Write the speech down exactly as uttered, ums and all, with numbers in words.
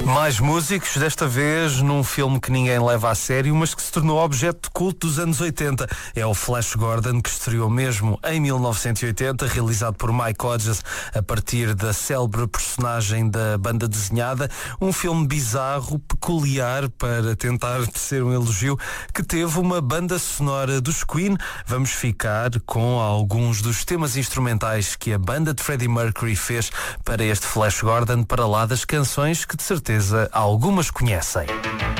Mais músicos, desta vez num filme que ninguém leva a sério, mas que se tornou objeto de culto dos anos oitenta. É o Flash Gordon, que estreou mesmo em mil novecentos e oitenta, realizado por Mike Hodges a partir da célebre personagem da banda desenhada. Um filme bizarro, peculiar, para tentar ser um elogio, que teve uma banda sonora dos Queen. Vamos ficar com alguns dos temas instrumentais que a banda de Freddie Mercury fez para este Flash Gordon, para lá das canções que de certeza algumas conhecem.